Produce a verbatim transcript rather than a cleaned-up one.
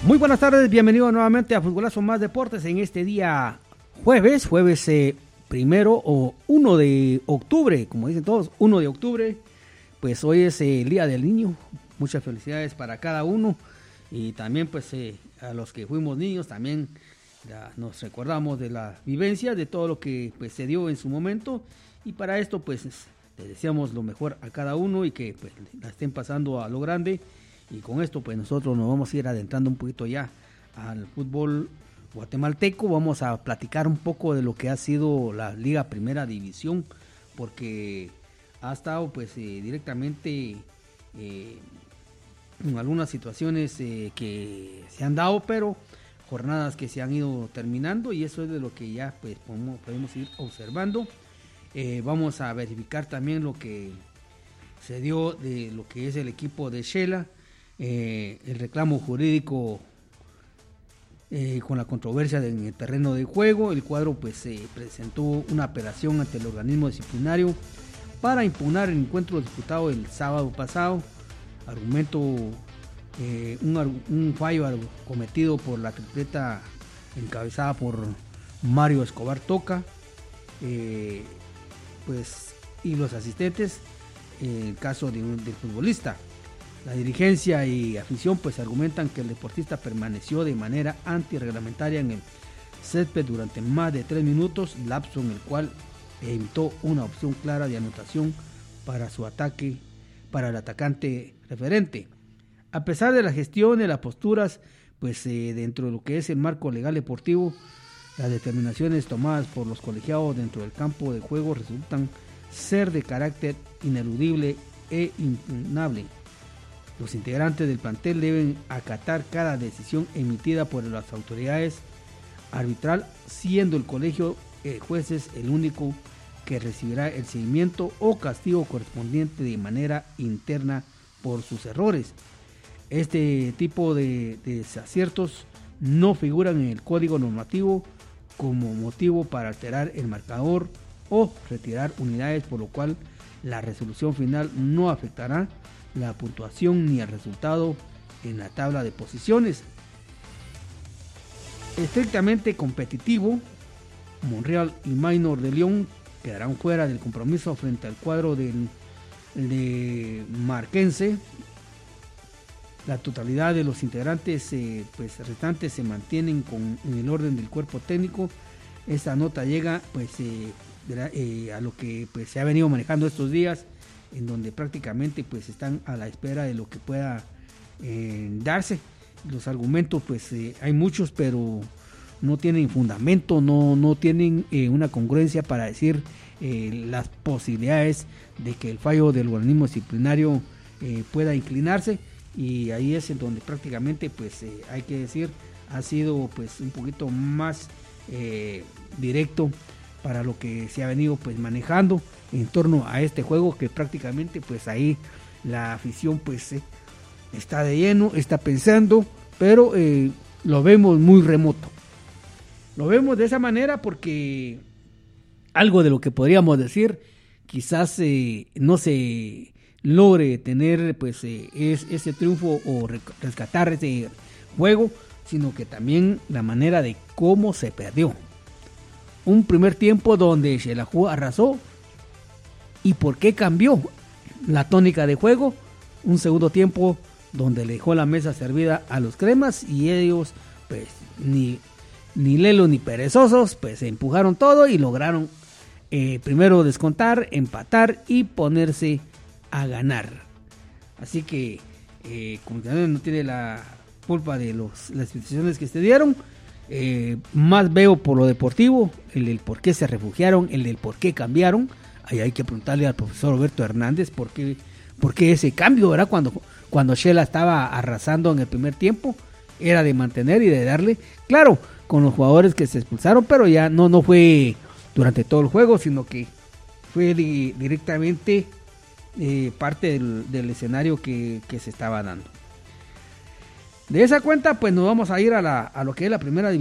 Muy buenas tardes, bienvenidos nuevamente a Futbolazo Más Deportes en este día jueves, jueves eh, primero o uno de octubre, como dicen todos, uno de octubre, pues hoy es eh, el Día del Niño, muchas felicidades para cada uno y también pues eh, a los que fuimos niños también ya, nos recordamos de la vivencia, de todo lo que pues se dio en su momento y para esto pues les deseamos lo mejor a cada uno y que pues la estén pasando a lo grande. Y con esto pues nosotros nos vamos a ir adentrando un poquito ya al fútbol guatemalteco. Vamos a platicar un poco de lo que ha sido la Liga Primera División, porque ha estado pues eh, directamente eh, en algunas situaciones eh, que se han dado, pero jornadas que se han ido terminando y eso es de lo que ya pues podemos, podemos ir observando. Eh, vamos a verificar también lo que se dio de lo que es el equipo de Shela. Eh, el reclamo jurídico eh, con la controversia de, en el terreno de juego. El cuadro pues eh, presentó una apelación ante el organismo disciplinario para impugnar el encuentro disputado el sábado pasado. Argumento eh, un, un fallo cometido por la tripleta encabezada por Mario Escobar Toca eh, pues y los asistentes en eh, el caso de un, del futbolista. La dirigencia y afición pues argumentan que el deportista permaneció de manera antirreglamentaria en el césped durante más de tres minutos, lapso en el cual evitó una opción clara de anotación para su ataque, para el atacante referente. A pesar de la gestión y las posturas, pues eh, dentro de lo que es el marco legal deportivo, las determinaciones tomadas por los colegiados dentro del campo de juego resultan ser de carácter ineludible e impugnable. Los integrantes del plantel deben acatar cada decisión emitida por las autoridades arbitral, siendo el colegio de jueces el único que recibirá el seguimiento o castigo correspondiente de manera interna por sus errores. Este tipo de, de desaciertos no figuran en el código normativo como motivo para alterar el marcador o retirar unidades, por lo cual la resolución final no afectará la puntuación ni el resultado en la tabla de posiciones. Estrictamente competitivo, Monreal y Minor de León quedarán fuera del compromiso frente al cuadro del, de Marquense. La totalidad de los integrantes eh, pues, restantes se mantienen con, en el orden del cuerpo técnico. Esta nota llega pues eh, eh, a lo que pues, se ha venido manejando estos días, en donde prácticamente pues están a la espera de lo que pueda eh, darse. Los argumentos pues eh, hay muchos, pero no tienen fundamento, no, no tienen eh, una congruencia para decir eh, las posibilidades de que el fallo del organismo disciplinario eh, pueda inclinarse, y ahí es en donde prácticamente pues eh, hay que decir ha sido pues un poquito más eh, directo para lo que se ha venido pues manejando en torno a este juego, que prácticamente pues ahí la afición pues eh, está de lleno, está pensando, pero eh, lo vemos muy remoto. Lo vemos de esa manera porque algo de lo que podríamos decir quizás eh, no se logre tener pues eh, es, ese triunfo o rescatar ese juego, sino que también la manera de cómo se perdió. Un primer tiempo donde Xelajú arrasó. ¿Y por qué cambió la tónica de juego? Un segundo tiempo donde le dejó la mesa servida a los cremas y ellos, pues, ni, ni lelos ni perezosos, pues se empujaron todo y lograron eh, primero descontar, empatar y ponerse a ganar. Así que, eh, como también no tiene la culpa de los, las situaciones que se dieron, eh, más veo por lo deportivo, el del por qué se refugiaron, el del por qué cambiaron. Ahí hay que preguntarle al profesor Roberto Hernández por qué, por qué ese cambio, ¿verdad? Cuando, cuando Shela estaba arrasando en el primer tiempo, era de mantener y de darle, claro, con los jugadores que se expulsaron, pero ya no, no fue durante todo el juego, sino que fue di, directamente eh, parte del, del escenario que, que se estaba dando. De esa cuenta, pues nos vamos a ir a, la, a lo que es la primera división.